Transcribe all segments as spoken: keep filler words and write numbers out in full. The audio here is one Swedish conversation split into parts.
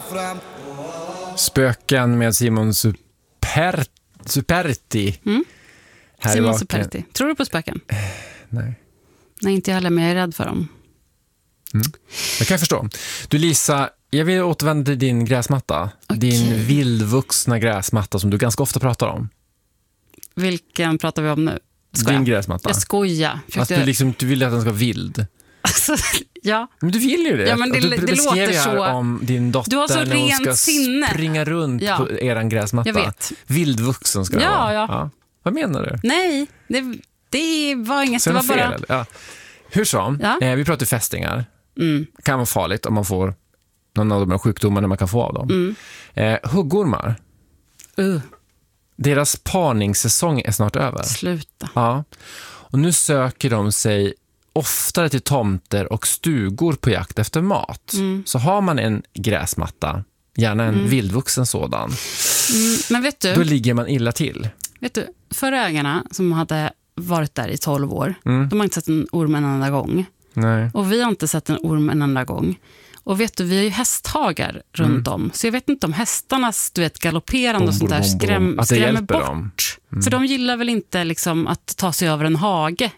Spöken med Simon Super... Superti. Mm. Här Simon var... Superti. Tror du på spöken? Nej. Nej, inte jag heller, men jag är rädd för dem. Mm. Jag kan förstå. Du Lisa, jag vill återvända till din gräsmatta. Okay. Din vildvuxna gräsmatta som du ganska ofta pratar om. Vilken pratar vi om nu? Skoja. Din gräsmatta. Jag skojar. Alltså, du, liksom, du vill att den ska vara vild. Alltså, ja. Men du vill ju det. Ja, men det, du, det, du det beskrev låter här så. Om din dotter du har så när hon ska rent sinne. springa runt ja. på eran gräsmatta. Jag vet. Vildvuxen ska det ja, vara. Ja. Ja. Vad menar du? Nej, det, det var inget. Så det var fel, bara... eller? Ja. Hur som, ja. eh, vi pratar fästingar. Mm. Kan vara farligt om man får någon av de här sjukdomarna man kan få av dem. Mm. Eh, huggormar. Uh. Deras parningssäsong är snart över. Sluta. Ja. Och nu söker de sig oftare till tomter och stugor på jakt efter mat. Mm. Så har man en gräsmatta, gärna en mm. vildvuxen sådan, mm. Men vet du, då ligger man illa till. Vet du, förra ägarna som hade varit där i tolv år, mm. de har inte sett en orm en enda gång. Nej. Och vi har inte sett en orm en enda gång. Och vet du, vi har ju hästhagar runt mm. om. Så jag vet inte om hästarnas, du vet, galopperande och sånt där skräm, skrämmer bort. Dem. Mm. För de gillar väl inte liksom att ta sig över en hage.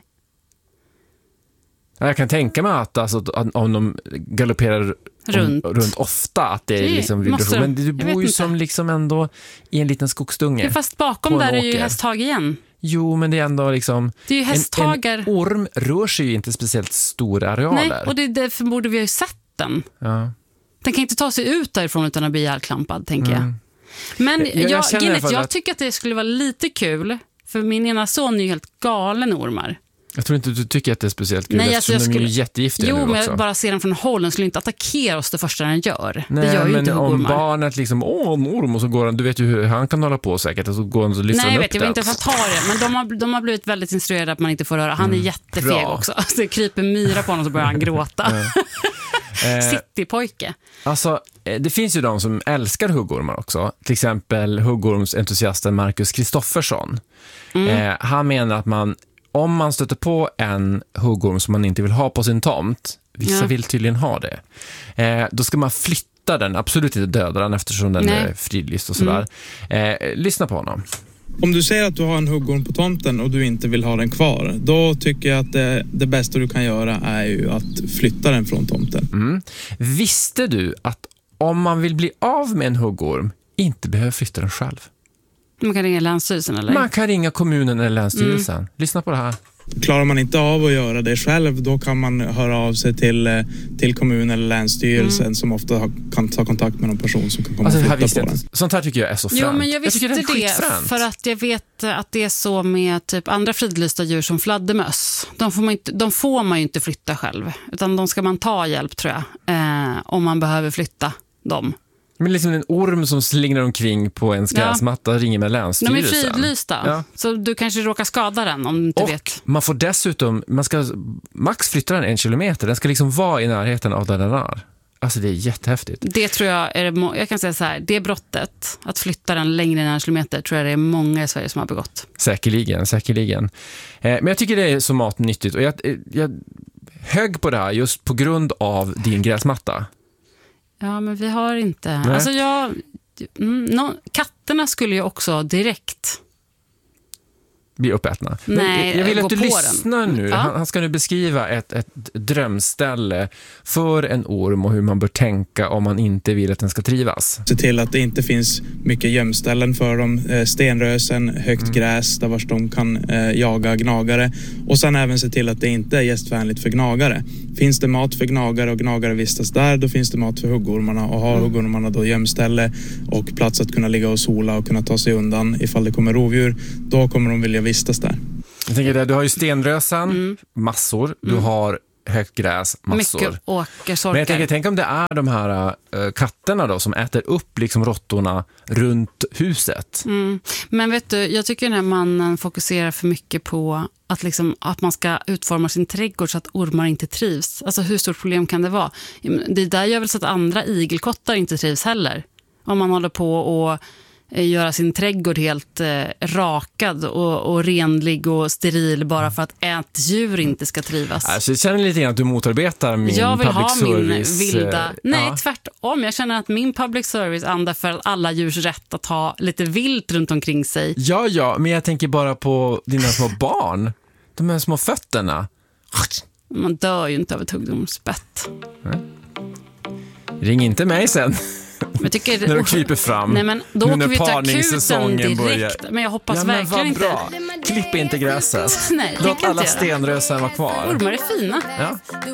Jag kan tänka mig att, alltså, att om de galopperar runt, om, runt ofta, att det är liksom vibration. Men du bor ju som liksom ändå i en liten skogsdunge. Ja, fast bakom där är ju hästhage igen. Jo, men det är ändå liksom... Det är ju hästhagar. En, en orm rör sig ju inte speciellt stora arealer. Nej, och det är därför borde vi ha ju sett den. Ja. Den kan inte ta sig ut därifrån utan att bli ihjälklampad, tänker mm. jag. Men jag, jag, jag, Gillet, jag att... tycker att det skulle vara lite kul, för min ena son är ju helt galen ormar. Jag tror inte du tycker att det är speciellt kul. Nej, alltså jag skulle... de är ju jättegiftiga jo, nu men också. Jag bara ser den från håll. Den skulle inte attackera oss det första den gör. Nej, det gör ju men inte om ormar. Barnet liksom, åh, en orm, och så går han, du vet ju hur han kan hålla på säkert, och så går han och lyfter Nej, jag upp vet, jag vill inte ens ta det. Men de har, de har blivit väldigt instruerade att man inte får röra. Han är mm, jättefeg bra. Också. Alltså, det kryper myra på honom, så börjar han gråta. Citypojke. Alltså, det finns ju de som älskar huggormar också. Till exempel huggormsentusiasten Marcus Kristoffersson. Mm. Eh, han menar att man, om man stöter på en huggorm som man inte vill ha på sin tomt, vissa ja. vill tydligen ha det, eh, då ska man flytta den, absolut inte döda den eftersom den Nej. är fridlyst och sådär. Mm. Eh, lyssna på honom. Om du säger att du har en huggorm på tomten och du inte vill ha den kvar, då tycker jag att det, det bästa du kan göra är ju att flytta den från tomten. Mm. Visste du att om man vill bli av med en huggorm, inte behöver flytta den själv? Man kan ringa länsstyrelsen, eller? Man kan ringa kommunen eller länsstyrelsen. Mm. Lyssna på det här. Klarar man inte av att göra det själv, då kan man höra av sig till, till kommunen eller länsstyrelsen mm. som ofta har, kan ta kontakt med någon person som kan komma alltså, och flytta på den. Sånt här tycker jag är så fränt. Jo, men jag visste jag det, det för att jag vet att det är så med typ andra fridlysta djur som fladdermöss. De får man, inte, de får man ju inte flytta själv, utan de ska man ta hjälp, tror jag, eh, om man behöver flytta dem. Men liksom en orm som slingrar omkring på en gräsmatta ja. ringer med länsstyrelsen. De är fridlysta, ja. så du kanske råkar skada den om du inte och vet. Man får dessutom, man ska max flytta den en kilometer. Den ska liksom vara i närheten av där den är. Alltså det är jättehäftigt. Det tror jag är, jag kan säga så här, det brottet, att flytta den längre än en kilometer, tror jag det är många i Sverige som har begått. Säkerligen, säkerligen. Eh, men jag tycker det är så matnyttigt, och jag, jag högg på det här just på grund av din gräsmatta. Ja, men vi har inte... Nej. Alltså jag... Mm, no, katterna skulle ju också direkt... bli uppätna. Nej, jag vill att du på lyssnar den. nu. Ja. Han, han ska nu beskriva ett, ett drömställe för en orm och hur man bör tänka om man inte vill att den ska trivas. Se till att det inte finns mycket gömställen för dem. Stenrösen, högt mm. gräs där vars de kan eh, jaga gnagare. Och sen även se till att det inte är gästvänligt för gnagare. Finns det mat för gnagare och gnagare vistas där, då finns det mat för huggormarna. Och har mm. huggormarna då gömställe och plats att kunna ligga och sola och kunna ta sig undan ifall det kommer rovdjur, då kommer de vilja vistas där. Jag tänker där, du har ju stenrösen, mm. massor. Du mm. har högt gräs, massor. Mycket åkersorkar. Men jag tänker, tänk om det är de här äh, katterna då som äter upp liksom råttorna runt huset. Mm. Men vet du, jag tycker den här mannen fokuserar för mycket på att, liksom, att man ska utforma sin trädgård så att ormar inte trivs. Alltså hur stort problem kan det vara? Det där gör väl så att andra igelkottar inte trivs heller. Om man håller på och göra sin trädgård helt eh, rakad och, och renlig och steril bara för att ett djur inte ska trivas. Alltså, jag känner lite grann att du motarbetar min jag vill public ha service. Min vilda... Nej, ja. tvärtom. Jag känner att min public service andar för alla djurs rätt att ha lite vilt runt omkring sig. Ja, ja, men jag tänker bara på dina små barn. De här små fötterna. Man dör ju inte av ett huggormsbett. Nej. Ring inte mig sen. Jag tycker, när de kryper fram. Nej, men då nu åker vi till parningssäsongen akuten direkt. Börjar. Men jag hoppas ja, men verkligen vad bra. inte. Klipp inte gräset. Nej, låt alla stenrösen vara kvar. Ormar är fina. Ja.